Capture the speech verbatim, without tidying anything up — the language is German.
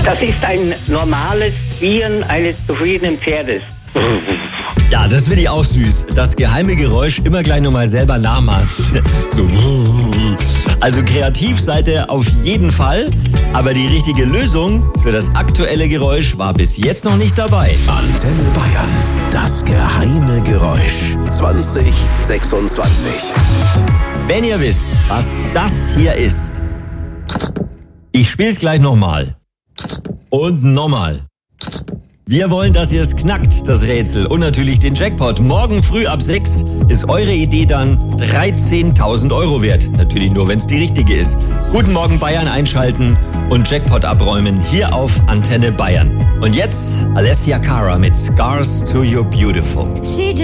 Das ist ein normales Wiehern eines zufriedenen Pferdes. Ja, das finde ich auch süß. Das geheime Geräusch immer gleich nochmal selber nachmachen. So. Also kreativ seid ihr auf jeden Fall, aber die richtige Lösung für das aktuelle Geräusch war bis jetzt noch nicht dabei. Antenne Bayern, das geheime Geräusch zwanzig sechsundzwanzig. Wenn ihr wisst, was das hier ist, ich spiele es gleich nochmal. Und nochmal. Wir wollen, dass ihr es knackt, das Rätsel, und natürlich den Jackpot. Morgen früh ab sechs ist eure Idee dann dreizehntausend Euro wert. Natürlich nur, wenn es die richtige ist. Guten Morgen Bayern einschalten und Jackpot abräumen hier auf Antenne Bayern. Und jetzt Alessia Cara mit Scars to Your Beautiful.